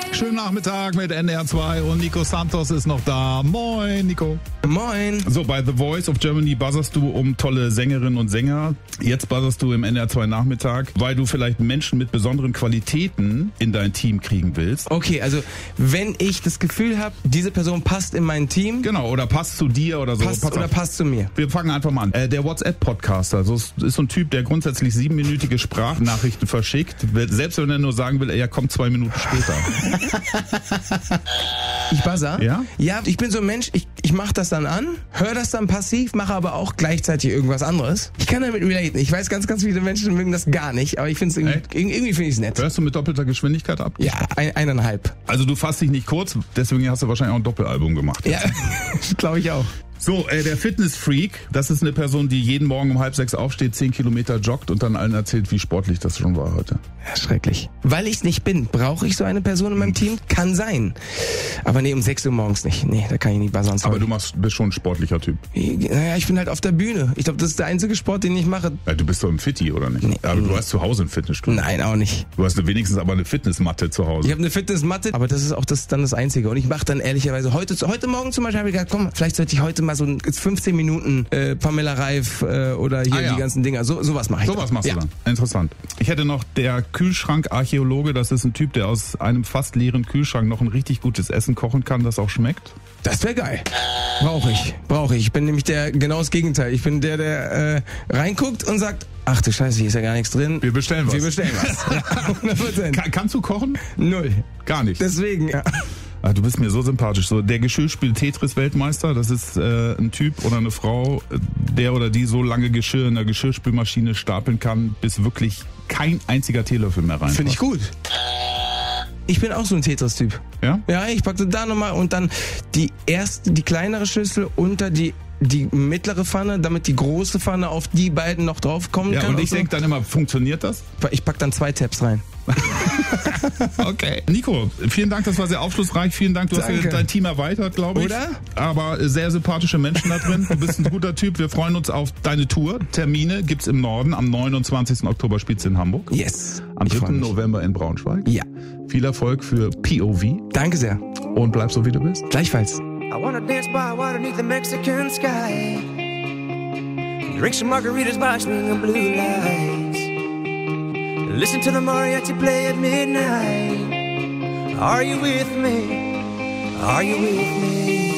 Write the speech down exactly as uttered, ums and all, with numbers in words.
Schönen Nachmittag mit N D R zwei und Nico Santos ist noch da. Moin, Nico. Moin. So, bei The Voice of Germany buzzerst du um tolle Sängerinnen und Sänger. Jetzt buzzerst du im N D R zwei Nachmittag, weil du vielleicht Menschen mit besonderen Qualitäten in dein Team kriegen willst. Okay, also wenn ich das Gefühl habe, diese Person passt in mein Team. Genau, oder passt zu dir oder so. Passt Pass oder auf. passt zu mir. Wir fangen einfach mal an. Äh, der WhatsApp-Podcaster, also es ist so ein Typ, der grundsätzlich siebenminütige Sprachnachrichten verschickt. Selbst wenn er nur sagen will, er kommt zwei Minuten später. Ich buzzer? Ja? Ja, ich bin so ein Mensch, ich, ich mache das dann an, höre das dann passiv, mache aber auch gleichzeitig irgendwas anderes. Ich kann damit relaten. Ich weiß, ganz, ganz viele Menschen mögen das gar nicht, aber ich finde es irgendwie, irgendwie finde ich es nett. Hörst du mit doppelter Geschwindigkeit ab? Ja, ein, eineinhalb. Also du fasst dich nicht kurz, deswegen hast du wahrscheinlich auch ein Doppelalbum gemacht. Ja, glaube ich auch. So, äh, der Fitnessfreak, das ist eine Person, die jeden Morgen um halb sechs aufsteht, zehn Kilometer joggt und dann allen erzählt, wie sportlich das schon war heute. Ja, schrecklich. Weil ich es nicht bin, brauche ich so eine Person in meinem Team? Kann sein. Aber nee, um sechs Uhr morgens nicht. Nee, da kann ich nicht buzzern. Aber du machst, bist schon ein sportlicher Typ. Naja, ich bin halt auf der Bühne. Ich glaube, das ist der einzige Sport, den ich mache. Ja, du bist doch im Fitti, oder nicht? Nee. Aber du hast zu Hause ein Fitnessstudio. Nein, auch nicht. Du hast wenigstens aber eine Fitnessmatte zu Hause. Ich habe eine Fitnessmatte, aber das ist auch das, dann das Einzige. Und ich mache dann ehrlicherweise heute, heute Morgen zum Beispiel, habe ich gedacht, komm, vielleicht sollte ich heute mal so ein, fünfzehn Minuten äh, Pamela Reif äh, oder hier ah, ja. die ganzen Dinger. So, sowas mache ich. Sowas dann. machst ja. du dann. Interessant. Ich hätte noch der Kühlschrankarchäologe. Das ist ein Typ, der aus einem fast leeren Kühlschrank noch ein richtig gutes Essen kochen kann, das auch schmeckt. Das wäre geil. Brauche ich. Brauche ich. Ich bin nämlich der genau das Gegenteil. Ich bin der, der äh, reinguckt und sagt, ach du Scheiße, hier ist ja gar nichts drin. Wir bestellen was. Wir bestellen was. Ja, hundert Prozent. Kann, kannst du kochen? Null. Gar nicht. Deswegen, ja. Ah, du bist mir so sympathisch. So, der Geschirrspül-Tetris-Weltmeister, das ist äh, ein Typ oder eine Frau, der oder die so lange Geschirr in der Geschirrspülmaschine stapeln kann, bis wirklich kein einziger Teelöffel mehr rein. Finde ich gut. Ich bin auch so ein Tetris-Typ. Ja? Ja, ich packte da nochmal und dann die erste, die kleinere Schüssel unter die die mittlere Pfanne, damit die große Pfanne auf die beiden noch draufkommen ja, kann. Und ich so. denke dann immer, funktioniert das? Ich pack dann zwei Tabs rein. Okay. Nico, vielen Dank, das war sehr aufschlussreich. Vielen Dank, du Danke. hast dein Team erweitert, glaube ich. Oder? Aber sehr sympathische Menschen da drin. Du bist ein guter Typ. Wir freuen uns auf deine Tour. Termine gibt's im Norden. Am neunundzwanzigsten Oktober spielst du in Hamburg. Yes. Am Ich freu dritten mich. November in Braunschweig. Ja. Viel Erfolg für P O V. Danke sehr. Und bleib so, wie du bist. Gleichfalls. I wanna dance by water beneath the Mexican sky. Drink some margaritas by swinging blue lights. Listen to the mariachi play at midnight. Are you with me? Are you with me?